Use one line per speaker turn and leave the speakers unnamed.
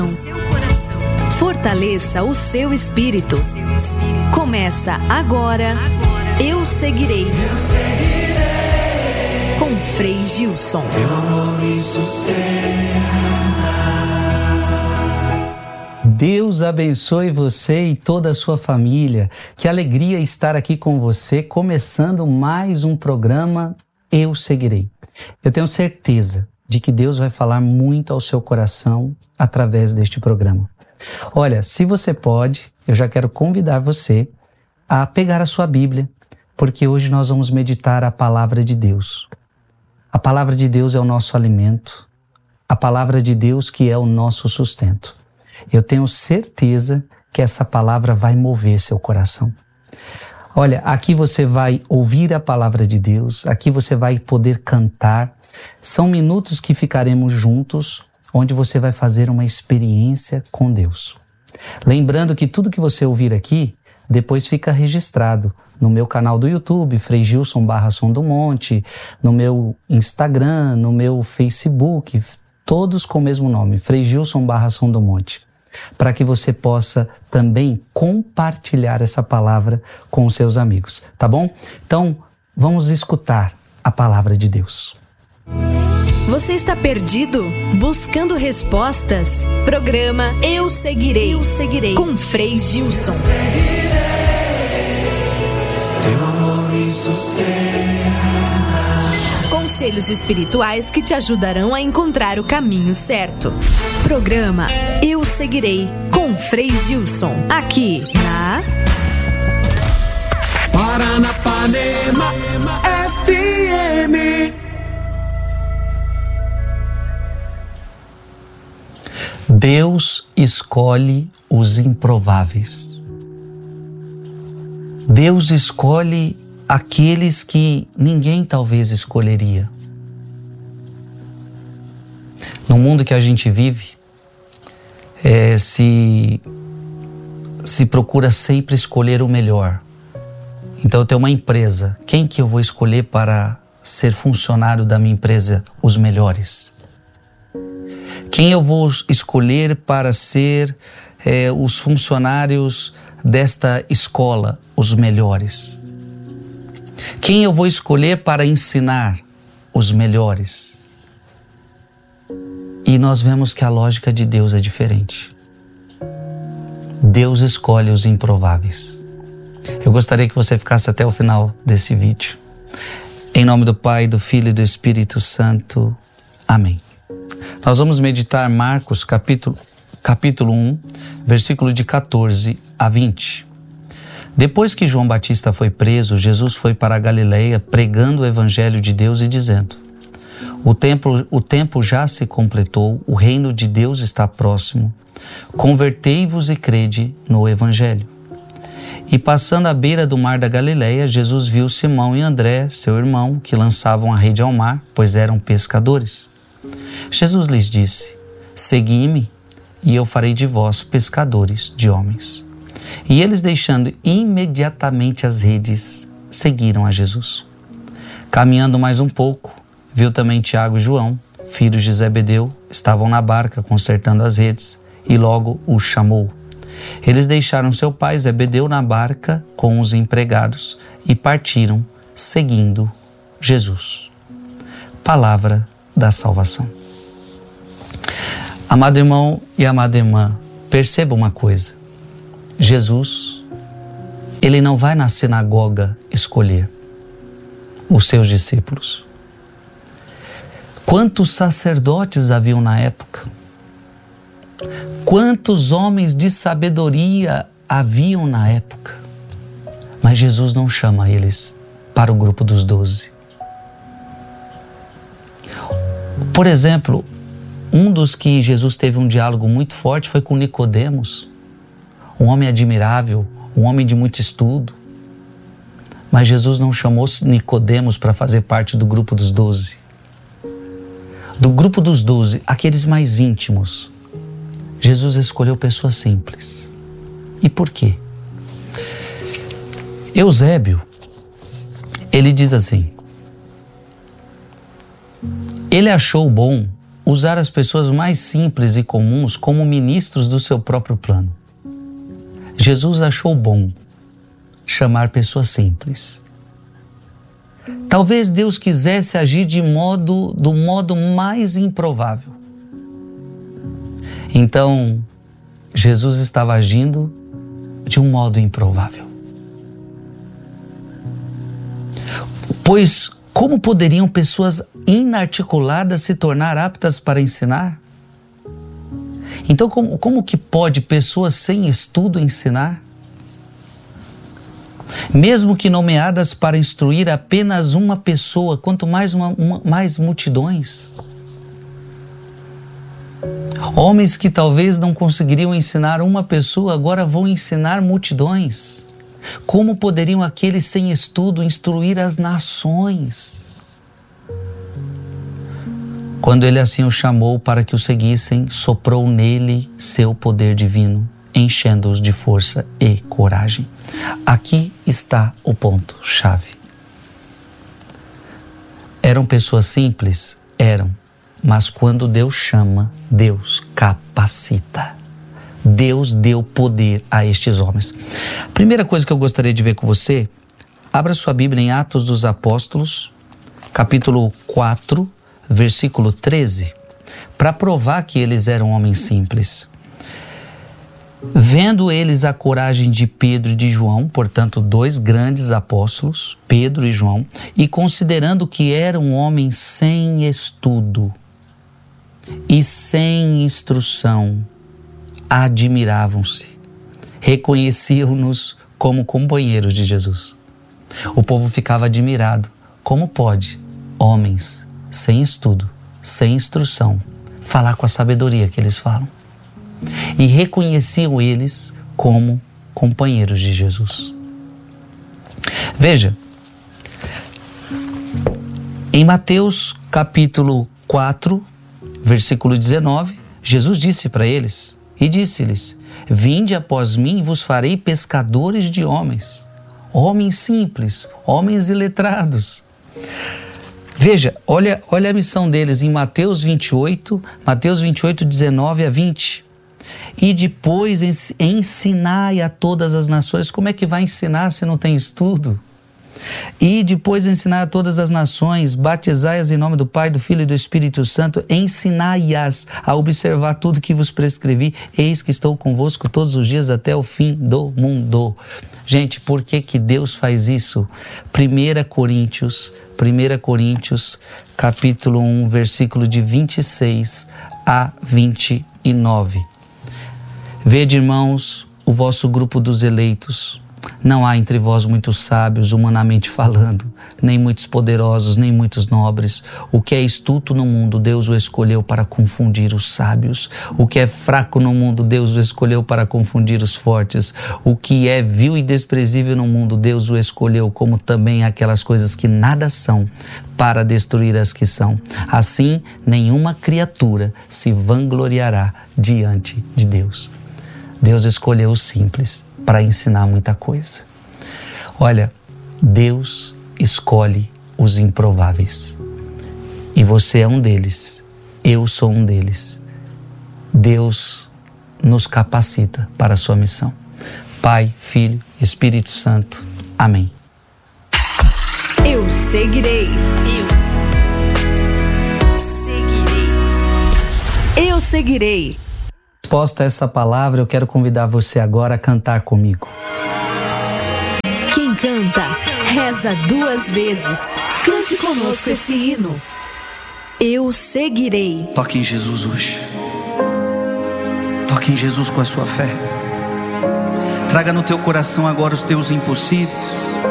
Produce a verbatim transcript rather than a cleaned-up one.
Fortaleça o seu espírito. Começa agora, Eu Seguirei. Com Frei Gilson.
Teu amor me sustenta.
Deus abençoe você e toda a sua família. Que alegria estar aqui com você, começando mais um programa Eu Seguirei. Eu tenho certeza de que Deus vai falar muito ao seu coração através deste programa. Olha, se você pode, eu já quero convidar você a pegar a sua Bíblia, porque hoje nós vamos meditar a palavra de Deus. A palavra de Deus é o nosso alimento, a palavra de Deus que é o nosso sustento. Eu tenho certeza que essa palavra vai mover seu coração. Olha, aqui você vai ouvir a palavra de Deus, aqui você vai poder cantar. São minutos que ficaremos juntos, onde você vai fazer uma experiência com Deus. Lembrando que tudo que você ouvir aqui, depois fica registrado no meu canal do YouTube, Frei Gilson barra Som do Monte, no meu Instagram, no meu Facebook, todos com o mesmo nome, Frei Gilson barra Som do Monte, para que você possa também compartilhar essa palavra com os seus amigos, tá bom? Então, vamos escutar a palavra de Deus.
Você está perdido? Buscando respostas? Programa Eu Seguirei. Eu Seguirei. Com Frei Gilson.
Teu amor me sustenta.
Conselhos espirituais que te ajudarão a encontrar o caminho certo. Programa Eu Seguirei. Com Frei Gilson. Aqui na
Paranapanema F M.
Deus escolhe os improváveis. Deus escolhe aqueles que ninguém talvez escolheria. No mundo que a gente vive, é, se, se procura sempre escolher o melhor. Então eu tenho uma empresa, quem que eu vou escolher para ser funcionário da minha empresa? Os melhores. Quem eu vou escolher para ser é, os funcionários desta escola, os melhores? Quem eu vou escolher para ensinar? Os melhores. E nós vemos que a lógica de Deus é diferente. Deus escolhe os improváveis. Eu gostaria que você ficasse até o final desse vídeo. Em nome do Pai, do Filho e do Espírito Santo. Amém. Nós vamos meditar Marcos capítulo, capítulo um, versículo de catorze a vinte. Depois que João Batista foi preso, Jesus foi para a Galileia pregando o evangelho de Deus e dizendo: o tempo, o tempo já se completou, o reino de Deus está próximo. Convertei-vos e crede no evangelho. E passando à beira do mar da Galileia, Jesus viu Simão e André, seu irmão, que lançavam a rede ao mar, pois eram pescadores. Jesus lhes disse: segui-me, e eu farei de vós pescadores de homens. E eles, deixando imediatamente as redes, seguiram a Jesus. Caminhando mais um pouco, viu também Tiago e João, filhos de Zebedeu, estavam na barca consertando as redes, e logo os chamou. Eles deixaram seu pai Zebedeu na barca com os empregados e partiram, seguindo Jesus. Palavra da salvação. Amado irmão e amada irmã, perceba uma coisa. Jesus, ele não vai na sinagoga escolher os seus discípulos. Quantos sacerdotes haviam na época? Quantos homens de sabedoria haviam na época? Mas Jesus não chama eles para o grupo dos doze. Por exemplo, um dos que Jesus teve um diálogo muito forte foi com Nicodemos, um homem admirável, um homem de muito estudo. Mas Jesus não chamou Nicodemos para fazer parte do grupo dos doze. Do grupo dos doze, aqueles mais íntimos, Jesus escolheu pessoas simples. E por quê? Eusébio, ele diz assim: ele achou bom usar as pessoas mais simples e comuns como ministros do seu próprio plano. Jesus achou bom chamar pessoas simples. Talvez Deus quisesse agir de modo, do modo mais improvável. Então, Jesus estava agindo de um modo improvável. Pois como poderiam pessoas inarticuladas se tornar aptas para ensinar? Então, como, como que pode pessoas sem estudo ensinar? Mesmo que nomeadas para instruir apenas uma pessoa, quanto mais, uma, uma, mais multidões. Homens que talvez não conseguiriam ensinar uma pessoa, agora vão ensinar multidões. Como poderiam aqueles sem estudo instruir as nações? Quando ele assim o chamou para que o seguissem, soprou nele seu poder divino, enchendo-os de força e coragem. Aqui está o ponto-chave. Eram pessoas simples? Eram. Mas quando Deus chama, Deus capacita. Deus deu poder a estes homens. Primeira coisa que eu gostaria de ver com você, abra sua Bíblia em Atos dos Apóstolos, capítulo quatro, versículo treze, para provar que eles eram homens simples. Vendo eles a coragem de Pedro e de João, portanto, dois grandes apóstolos, Pedro e João, e considerando que eram homens sem estudo e sem instrução, admiravam-se, reconheciam-nos como companheiros de Jesus. O povo ficava admirado. Como pode homens sem estudo, sem instrução, falar com a sabedoria que eles falam? E reconheciam eles como companheiros de Jesus. Veja, em Mateus capítulo quatro, versículo dezenove, Jesus disse para eles, e disse-lhes: vinde após mim e vos farei pescadores de homens. Homens simples, homens iletrados. Veja, olha, olha a missão deles em Mateus vinte e oito, Mateus vinte e oito, dezenove a vinte. E depois ensinai a todas as nações. Como é que vai ensinar se não tem estudo? E depois ensinai a todas as nações, batizai-as em nome do Pai, do Filho e do Espírito Santo, ensinai-as a observar tudo que vos prescrevi, eis que estou convosco todos os dias até o fim do mundo. Gente, por que que Deus faz isso? primeira Coríntios, primeira Coríntios, capítulo um, versículo de vinte e seis a vinte e nove. Vede, irmãos, o vosso grupo dos eleitos. Não há entre vós muitos sábios, humanamente falando, nem muitos poderosos, nem muitos nobres. O que é astuto no mundo, Deus o escolheu para confundir os sábios. O que é fraco no mundo, Deus o escolheu para confundir os fortes. O que é vil e desprezível no mundo, Deus o escolheu, como também aquelas coisas que nada são, para destruir as que são. Assim, nenhuma criatura se vangloriará diante de Deus. Deus escolheu os simples para ensinar muita coisa. Olha, Deus escolhe os improváveis. E você é um deles. Eu sou um deles. Deus nos capacita para a sua missão. Pai, Filho, Espírito Santo. Amém.
Eu seguirei. Eu seguirei. Eu seguirei.
Resposta a essa palavra, eu quero convidar você agora a cantar comigo.
Quem canta, reza duas vezes. Cante conosco esse hino. Eu seguirei.
Toque em Jesus hoje. Toque em Jesus com a sua fé. Traga no teu coração agora os teus impossíveis.